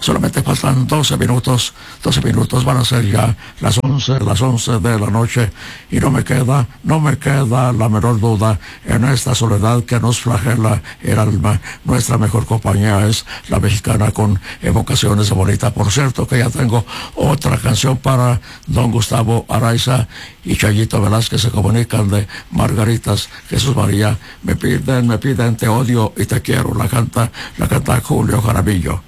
Solamente faltan 12 minutos van a ser ya las 11 de la noche, y no me queda la menor duda, en esta soledad que nos flagela el alma, nuestra mejor compañía es la mexicana, con evocaciones de bonita. Por cierto que ya tengo otra canción para don Gustavo Araiza y Chayito Velázquez, se comunican de Margaritas. Jesús María, me piden Te odio y te quiero, la canta Julio Jaramillo.